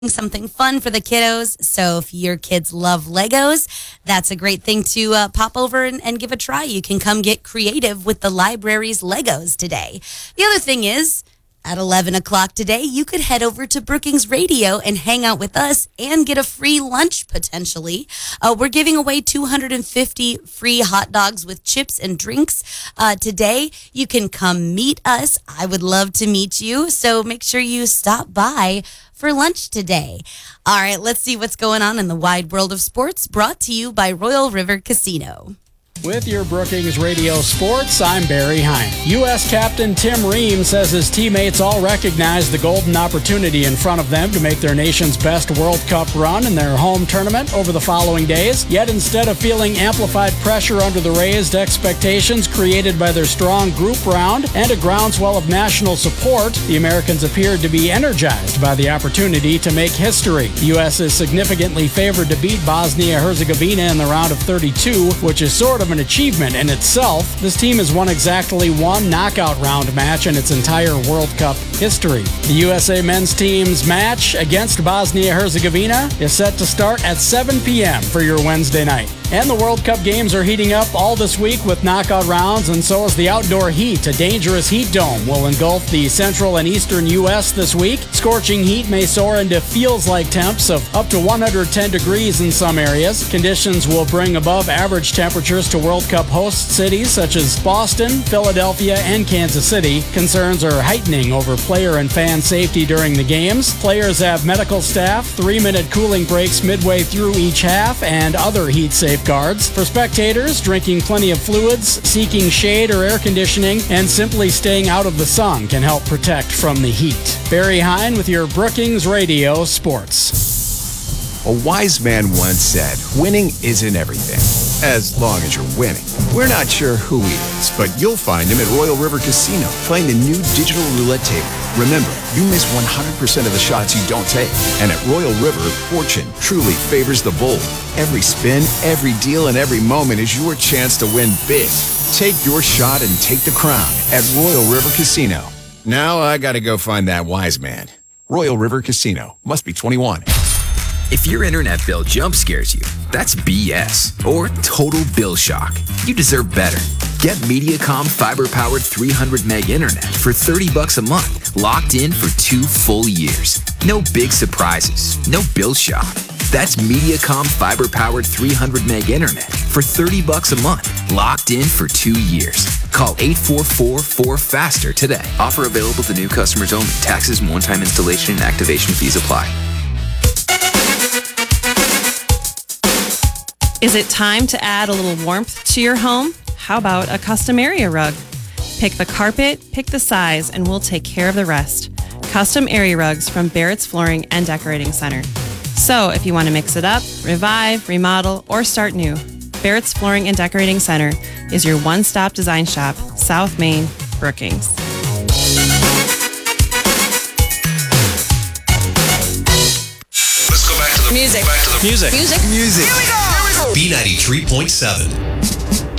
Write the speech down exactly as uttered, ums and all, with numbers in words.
something fun for the kiddos. So if your kids love Legos, that's a great thing to uh, pop over and, and give a try. You can come get creative with the library's Legos today. The other thing is, at eleven o'clock today, you could head over to Brookings Radio and hang out with us and get a free lunch, potentially. Uh, we're giving away two hundred fifty free hot dogs with chips and drinks uh, today. You can come meet us. I would love to meet you, so make sure you stop by for lunch today. All right, let's see what's going on in the wide world of sports, brought to you by Royal River Casino. With your Brookings Radio Sports, I'm Barry Hine. U S Captain Tim Ream says his teammates all recognize the golden opportunity in front of them to make their nation's best World Cup run in their home tournament over the following days. Yet instead of feeling amplified pressure under the raised expectations created by their strong group round and a groundswell of national support, the Americans appeared to be energized by the opportunity to make history. The U S is significantly favored to beat Bosnia-Herzegovina in the round of thirty-two, which is sort of an achievement in itself. This team has won exactly one knockout round match in its entire World Cup history. The U S A men's team's match against Bosnia-Herzegovina is set to start at seven p.m. for your Wednesday night. And the World Cup games are heating up all this week with knockout rounds, and so is the outdoor heat. A dangerous heat dome will engulf the central and eastern U S this week. Scorching heat may soar into feels-like temps of up to one hundred ten degrees in some areas. Conditions will bring above average temperatures to World Cup host cities such as Boston, Philadelphia, and Kansas City. Concerns are heightening over player and fan safety during the games. Players have medical staff, three-minute cooling breaks midway through each half, and other heat safeguards. For spectators, drinking plenty of fluids, seeking shade or air conditioning, and simply staying out of the sun can help protect from the heat. Barry Hine with your Brookings Radio Sports. A wise man once said, winning isn't everything, as long as you're winning. We're not sure who he is, but you'll find him at Royal River Casino, playing the new digital roulette table. Remember, you miss one hundred percent of the shots you don't take. And at Royal River, fortune truly favors the bold. Every spin, every deal, and every moment is your chance to win big. Take your shot and take the crown at Royal River Casino. Now I gotta go find that wise man. Royal River Casino. Must be twenty-one. If your internet bill jump scares you, that's B S or total bill shock. You deserve better. Get Mediacom fiber-powered three hundred meg internet for thirty bucks a month, locked in for two full years. No big surprises, no bill shock. That's Mediacom fiber-powered three hundred meg internet for thirty bucks a month, locked in for two years. Call eight four four, four faster today. Offer available to new customers only. Taxes and one-time installation and activation fees apply. Is it time to add a little warmth to your home? How about a custom area rug? Pick the carpet, pick the size, and we'll take care of the rest. Custom area rugs from Barrett's Flooring and Decorating Center. So if you want to mix it up, revive, remodel, or start new, Barrett's Flooring and Decorating Center is your one-stop design shop, South Main, Brookings. Let's go back to the music. Back to the Music. Music. Music. B ninety-three point seven.